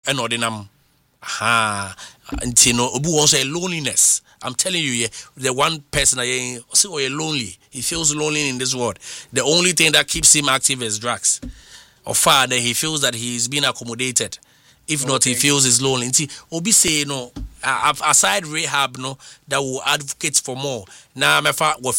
ordinam. Until no, Obu wants a loneliness. I'm telling you, yeah, the one person I say, oh, you're lonely. He feels lonely in this world. The only thing that keeps him active is drugs. Or far, then he feels that he's been accommodated. If not, he feels he's lonely. See, Obi say no. Aside rehab, no, that will advocate for more. Now, I'm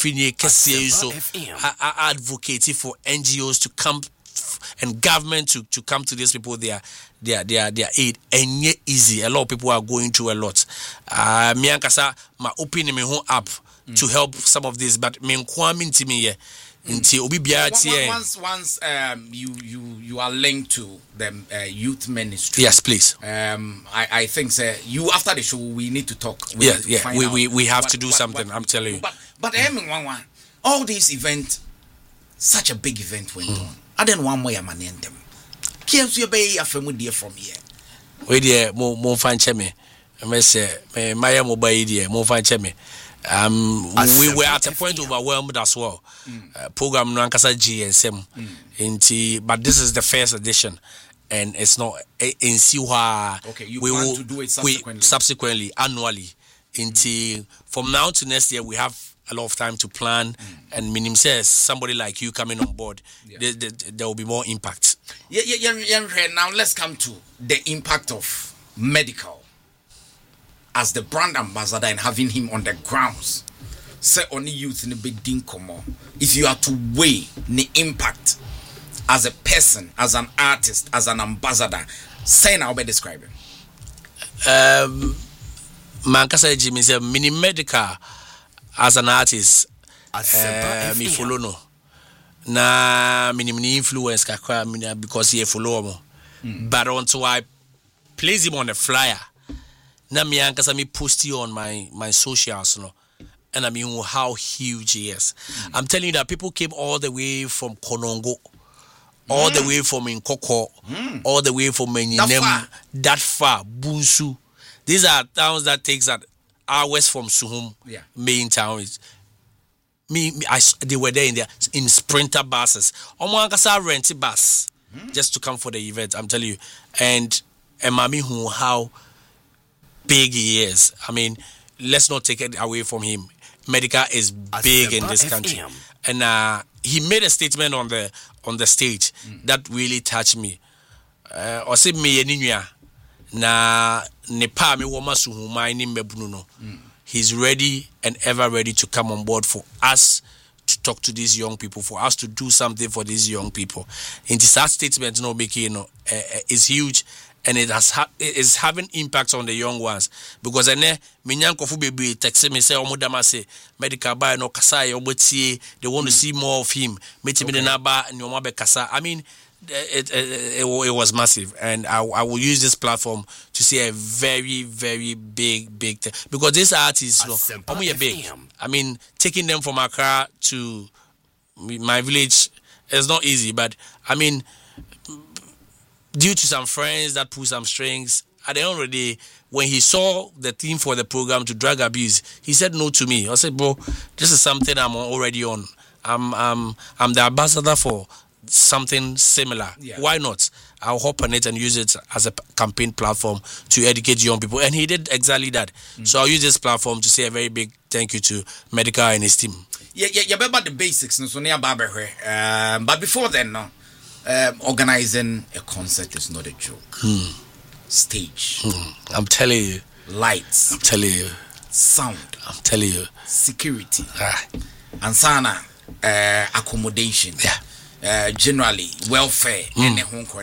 advocating for NGOs to come and government to come to these people their aid, and yet easy. A lot of people are going through a lot. Me ankasa my opening me home up to help some of this, but me nkwami to me until obi biara once you are linked to the youth ministry. Yes, please. I think you after the show we need to talk. We have to do something. I'm telling you. But all these events, such a big event went on. I didn't want more money in them. Can't you be a familiar from here? Wait there, more fan cheme. I say, my mobile dear, more fan cheme. We were at a point overwhelmed as well. Program Nankasa GSM. But this is the first edition, and it's not in Siwa. Okay, you plan to do it subsequently annually. From now to next year, we have a lot of time to plan, and minim says somebody like you coming on board, there will be more impact. Now let's come to the impact of medical as the brand ambassador and having him on the grounds. Say only youth in a big dinkomo. If you are to weigh the impact as a person, as an artist, as an ambassador, say now be describing. Mankasa Jimmy say mini medical. As an artist, me follow no. Na minimum influence kakra because he follow mo. But until I place him on the flyer, na me ankasa me post it on my socials no. And I mean how huge he is. I'm telling you that people came all the way from Konongo, all the way from Nkoko, all the way from Meninem, that far, Bunsu. These are towns that takes that hours from Suhum, main town. They were there in sprinter buses. Omoankasa rented bus just to come for the event. I'm telling you, and Mami who how big he is. I mean, let's not take it away from him. Medical is big in this country, and he made a statement on the stage that really touched me. Ose me yeninua. Na nepa me woma suhuma ni mbebunu no. He's ready and ever ready to come on board for us to talk to these young people, for us to do something for these young people. In this statement no making is huge, and it is having impact on the young ones, because ene minyankofu bebre text me say omodama say medical buy no kasa ye obotie, they want to see more of him. Metimi de na ba ni omo be kasa. I mean it was massive, and I will use this platform to say a very, very big thing, because these artists, big. I mean, taking them from Accra to my village is not easy, but I mean, due to some friends that pull some strings, at the end of the day, when he saw the theme for the program to drug abuse, he said no to me. I said, bro, this is something I'm already on. I'm the ambassador for something similar. Why not? I'll hop on it and use it as a campaign platform to educate young people, and he did exactly that. So I'll use this platform to say a very big thank you to Medical and his team. About the basics, so near but before then, organizing a concert is not a joke. Stage, I'm telling you. Lights, I'm telling you. Sound, I'm telling you. Security, and sana accommodation. Generally welfare and the home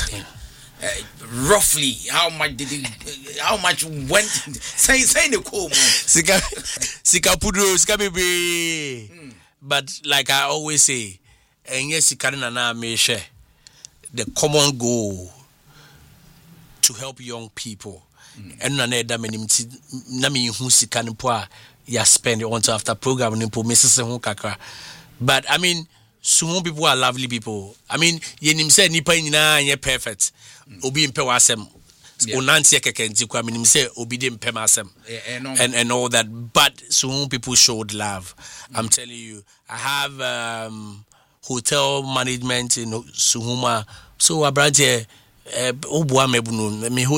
roughly how much went say the cool sika pudro sika bebe. But like I always say, and yes na me share the common goal to help young people, and na da menimti na me hu sika npo a ya spend on after program npo mesese ho kakra. But I mean, some people are lovely people. I mean, yenim say nipa nyina anye perfect. Obi mpe wasem. Onantie kekenti kwa minim say obi de mpe masem. And all that. But some people showed love. I'm telling you. I have hotel management in Suhuma. So abrante obuwa mebunu me